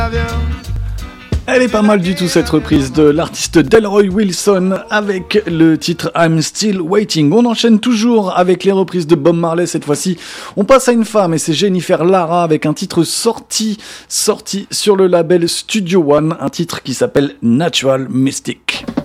Elle est pas mal du tout cette reprise de l'artiste Delroy Wilson avec le titre I'm Still Waiting. On enchaîne toujours avec les reprises de Bob Marley. Cette fois-ci, on passe à une femme et c'est Jennifer Lara avec un titre sorti sur le label Studio One, un titre qui s'appelle Natural Mystic.